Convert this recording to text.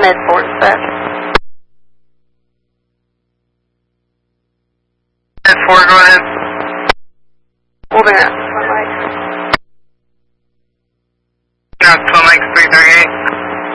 Medford, set. Medford, go ahead. Holding at Twin Lakes. Yeah, Twin Lakes 338.